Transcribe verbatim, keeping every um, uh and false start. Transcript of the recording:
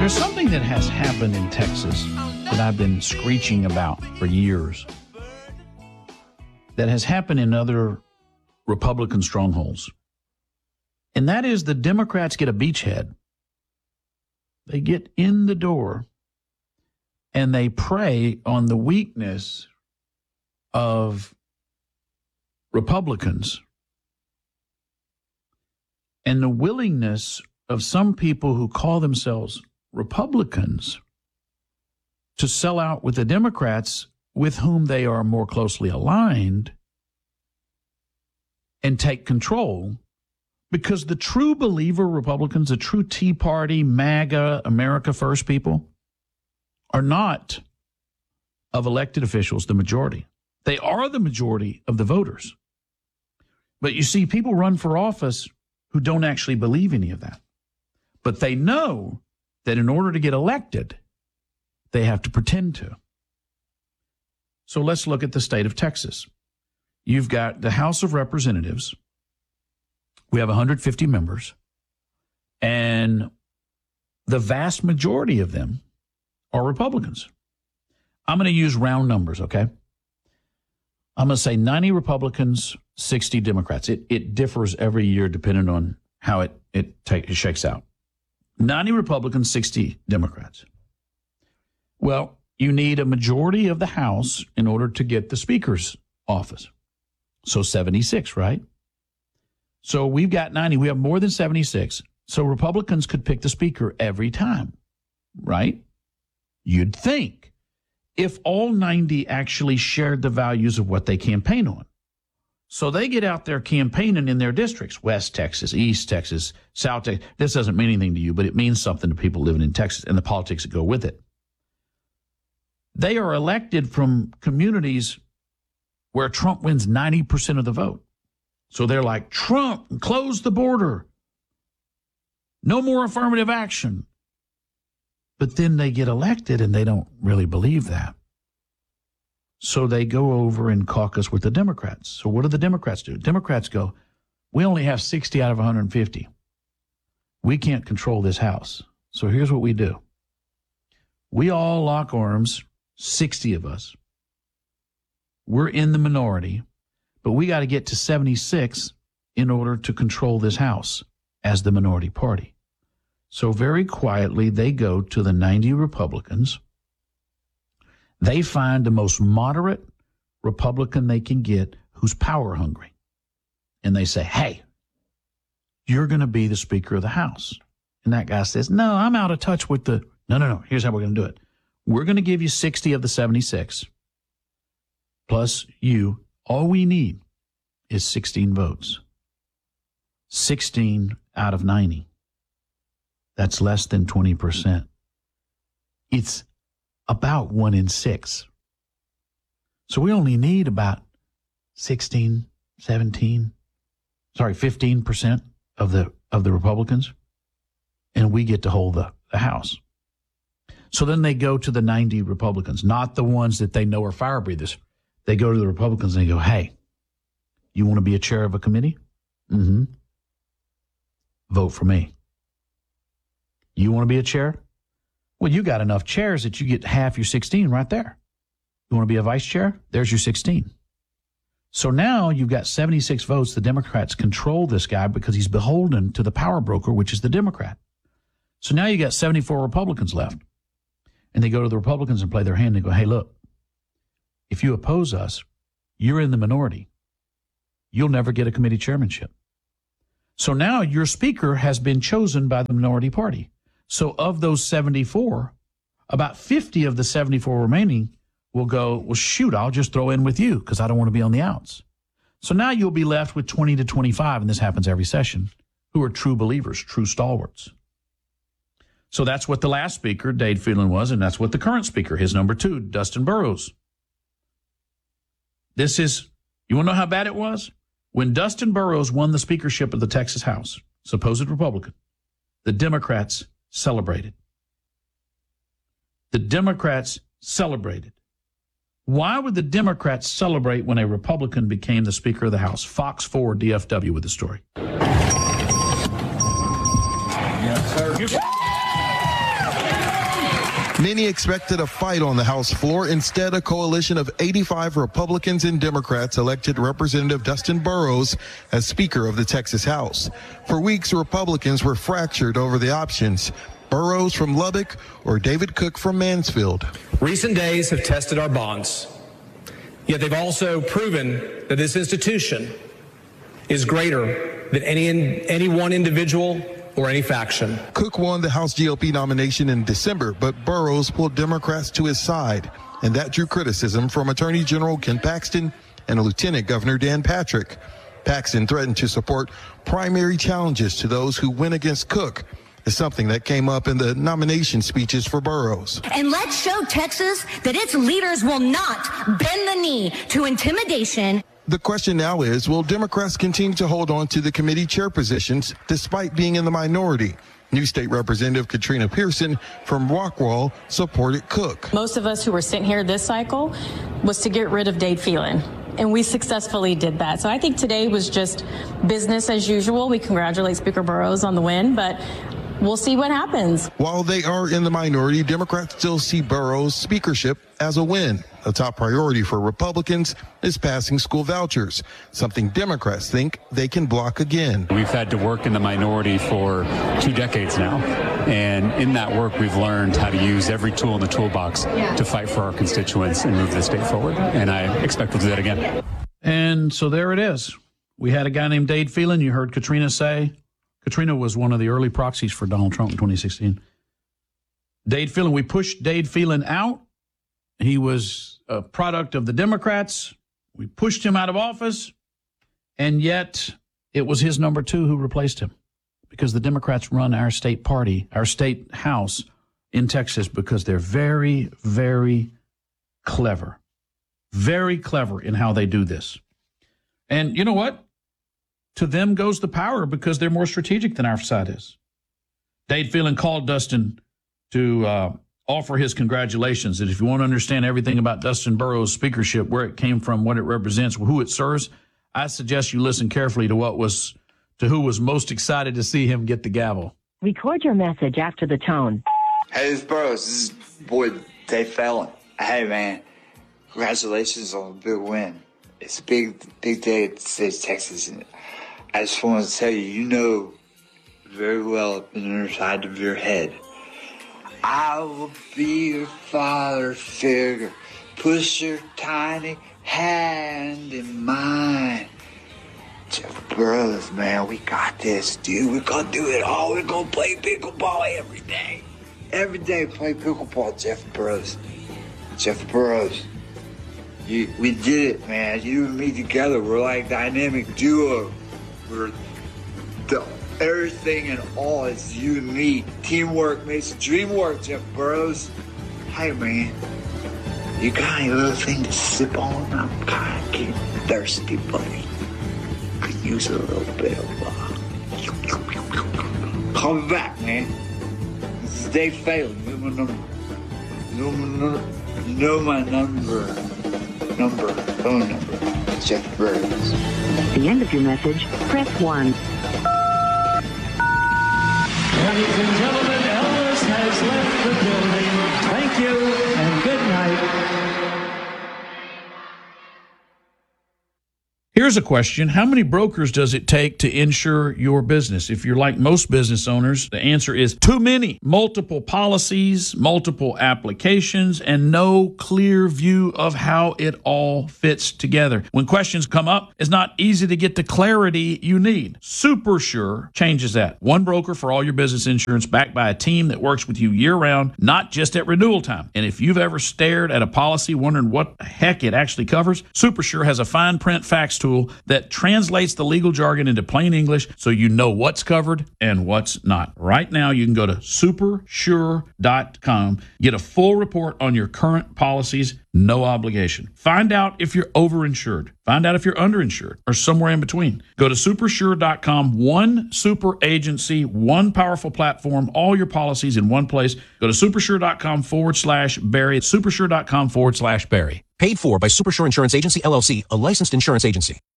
There's something that has happened in Texas that I've been screeching about for years that has happened in other Republican strongholds. And that is the Democrats get a beachhead. They get in the door and they prey on the weakness of Republicans and the willingness of some people who call themselves Republicans to sell out with the Democrats with whom they are more closely aligned and take control, because the true believer Republicans, the true Tea Party, MAGA, America First people are not of elected officials the majority. They are the majority of the voters. But you see, people run for office who don't actually believe any of that. But they know that in order to get elected, they have to pretend to. So let's look at the state of Texas. You've got the House of Representatives. We have one hundred fifty members, and the vast majority of them are Republicans. I'm going to use round numbers, okay? I'm going to say ninety Republicans, sixty Democrats. It it differs every year depending on how it, it, take, it shakes out. ninety Republicans, sixty Democrats. Well, you need a majority of the House in order to get the Speaker's office. So seventy-six, right? So we've got ninety. We have more than seventy-six. So Republicans could pick the Speaker every time, right? You'd think, if all ninety actually shared the values of what they campaign on. So they get out there campaigning in their districts, West Texas, East Texas, South Texas. This doesn't mean anything to you, but it means something to people living in Texas and the politics that go with it. They are elected from communities where Trump wins ninety percent of the vote. So they're like, Trump, close the border. No more affirmative action. But then they get elected and they don't really believe that. So they go over and caucus with the Democrats. So what do the Democrats do? Democrats go, we only have sixty out of one hundred fifty. We can't control this House. So here's what we do. We all lock arms, sixty of us. We're in the minority, but we got to get to seventy-six in order to control this House as the minority party. So very quietly, they go to the ninety Republicans. They find the most moderate Republican they can get who's power hungry. And they say, hey, you're going to be the Speaker of the House. And that guy says, no, I'm out of touch with the, no, no, no, here's how we're going to do it. We're going to give you sixty of the seventy-six, plus you. All we need is sixteen votes. sixteen out of ninety. That's less than twenty percent. It's about one in six. So we only need about sixteen, seventeen, sorry, fifteen percent of the of the Republicans, and we get to hold the, the House. So then they go to the ninety Republicans, not the ones that they know are fire breathers. They go to the Republicans and they go, hey, you want to be a chair of a committee? Mm-hmm. Vote for me. You want to be a chair? Well, you got enough chairs that you get half your sixteen right there. You want to be a vice chair? There's your sixteen. So now you've got seventy-six votes. The Democrats control this guy because he's beholden to the power broker, which is the Democrat. So now you got seventy-four Republicans left. And they go to the Republicans and play their hand and go, hey, look, if you oppose us, you're in the minority. You'll never get a committee chairmanship. So now your speaker has been chosen by the minority party. So of those seventy-four, about fifty of the seventy-four remaining will go, well, shoot, I'll just throw in with you because I don't want to be on the outs. So now you'll be left with twenty to twenty-five, and this happens every session, who are true believers, true stalwarts. So that's what the last speaker, Dade Phelan, was, and that's what the current speaker, his number two, Dustin Burrows. This is, you want to know how bad it was? When Dustin Burrows won the speakership of the Texas House, supposed Republican, the Democrats celebrated. The Democrats celebrated. Why would the Democrats celebrate when a Republican became the Speaker of the House? Fox four D F W with the story. Yes, sir. Many expected a fight on the House floor. Instead, a coalition of eighty-five Republicans and Democrats elected Representative Dustin Burrows as Speaker of the Texas House. For weeks, Republicans were fractured over the options: Burrows from Lubbock or David Cook from Mansfield. Recent days have tested our bonds, yet they've also proven that this institution is greater than any, any one individual or any faction. Cook won the House G O P nomination in December, but Burrows pulled Democrats to his side, and that drew criticism from Attorney General Ken Paxton and Lieutenant Governor Dan Patrick. Paxton threatened to support primary challenges to those who went against Cook. Is something that came up in the nomination speeches for Burrows. And let's show Texas that its leaders will not bend the knee to intimidation. The question now is, will Democrats continue to hold on to the committee chair positions despite being in the minority? New State Representative Katrina Pearson from Rockwall supported Cook. Most of us who were sent here this cycle was to get rid of Dade Phelan, and we successfully did that. So I think today was just business as usual. We congratulate Speaker Burrows on the win, but we'll see what happens. While they are in the minority, Democrats still see Burrows' speakership as a win. A top priority for Republicans is passing school vouchers, something Democrats think they can block again. We've had to work in the minority for two decades now, and in that work we've learned how to use every tool in the toolbox to fight for our constituents and move the state forward, and I expect we'll do that again. And so there it is. We had a guy named Dade Phelan. You heard Katrina say. Katrina was one of the early proxies for Donald Trump in twenty sixteen. Dade Phelan, we pushed Dade Phelan out. He was a product of the Democrats. We pushed him out of office, and yet it was his number two who replaced him, because the Democrats run our state party, our state house in Texas, because they're very, very clever, very clever in how they do this. And you know what? To them goes the power, because they're more strategic than our side is. Dade Phelan called Dustin to uh, offer his congratulations. And if you want to understand everything about Dustin Burrows' speakership, where it came from, what it represents, who it serves, I suggest you listen carefully to what was, to who was most excited to see him get the gavel. Record your message after the tone. Hey, this is Burrows. This is boy Dade Phelan. Hey, man, congratulations on a big win. It's a big, big day at the state of Texas. And I just want to tell you, you know very well up in the inner side of your head, I will be your father figure. Push your tiny hand in mine. Jeff Burrows, man, we got this, dude. We're going to do it all. We're going to play pickleball every day. Every day play pickleball, Jeff Burrows. Jeff Burrows. You, we did it, man. You and me together, we're like dynamic duo. We're the everything and all is you and me. Teamwork makes the dream work, Jeff Burrows. Hey, man, you got any little thing to sip on? I'm kind of getting thirsty, buddy. Could use a little bit of, uh... Call me back, man. This is Dade Phelan. You know my number. You know my number. You know my number. Number. Phone number. Jeff Burrows. At the end of your message, press one. Ladies and gentlemen, Elvis has left the building. Thank you and good night. Here's a question. How many brokers does it take to insure your business? If you're like most business owners, the answer is too many. Multiple policies, multiple applications, and no clear view of how it all fits together. When questions come up, it's not easy to get the clarity you need. SuperSure changes that. One broker for all your business insurance, backed by a team that works with you year-round, not just at renewal time. And if you've ever stared at a policy wondering what the heck it actually covers, SuperSure has a fine print fax tool that translates the legal jargon into plain English so you know what's covered and what's not. Right now, you can go to super sure dot com, get a full report on your current policies, no obligation. Find out if you're overinsured. Find out if you're underinsured or somewhere in between. Go to super sure dot com, one super agency, one powerful platform, all your policies in one place. Go to super sure dot com forward slash Barry. super sure dot com forward slash Barry. Paid for by SuperSure Insurance Agency, L L C, a licensed insurance agency.